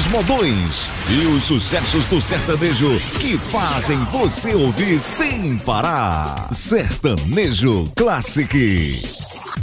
dos modões e os sucessos do sertanejo que fazem você ouvir sem parar. Sertanejo Classic.